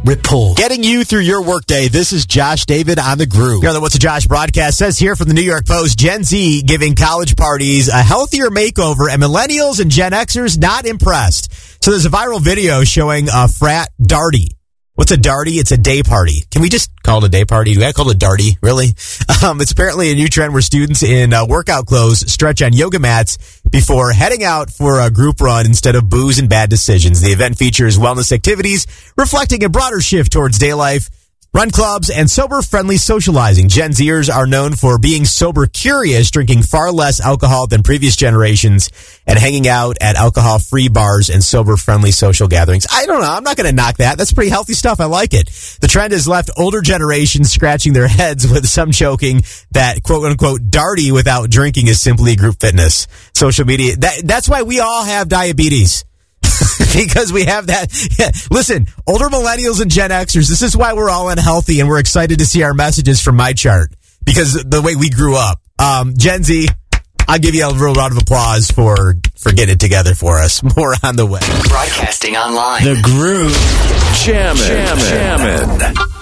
Report. Getting you through your workday, this is Josh David on the Groove. Here on the What's a Josh broadcast says here from the New York Post, Gen Z giving college parties a healthier makeover and millennials and Gen Xers not impressed. So there's a viral video showing a frat darty. What's a darty? It's a day party. Can we just call it a day party? Do I call it a darty? Really? It's apparently a new trend where students in workout clothes stretch on yoga mats before heading out for a group run instead of booze and bad decisions. The event features wellness activities, reflecting a broader shift towards day life, run clubs, and sober-friendly socializing. Gen Zers are known for being sober-curious, drinking far less alcohol than previous generations, and hanging out at alcohol-free bars and sober-friendly social gatherings. I don't know. I'm not going to knock that. That's pretty healthy stuff. I like it. The trend has left older generations scratching their heads, with some joking that, quote-unquote, darty without drinking is simply group fitness. Social media. That's why we all have diabetes. Because we have that. Yeah. Listen, older millennials and Gen Xers, this is why we're all unhealthy, and we're excited to see our messages from my chart, because the way we grew up. Gen Z, I'll give you a real round of applause for getting it together for us. More on the way. Broadcasting online. The Groove. Jammin'.